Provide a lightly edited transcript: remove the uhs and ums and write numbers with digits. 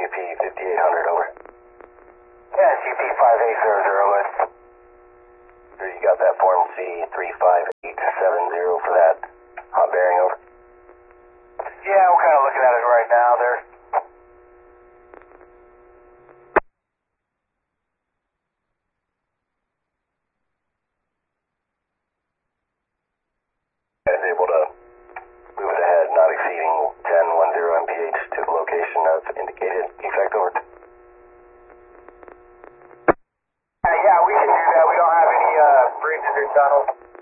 UP 5800, over. Yeah, it's UP 5800 West. Sure, you got that form C35870 for that hot bearing, over. Yeah, we're kind of looking at it right now there. Guys able to move it ahead, not exceeding 1010 mph to the location as indicated. Effect, over. Yeah, we can do that. We don't have any bridges or tunnels.